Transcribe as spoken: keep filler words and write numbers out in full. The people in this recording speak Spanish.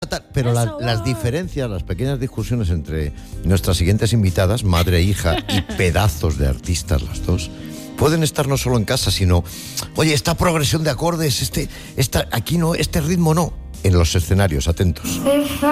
tal. Pero la, las diferencias, las pequeñas discusiones entre nuestras siguientes invitadas, madre e hija, y pedazos de artistas las dos, pueden estar no solo en casa, sino, oye, esta progresión de acordes, este, esta, aquí no, este ritmo no, en los escenarios, atentos.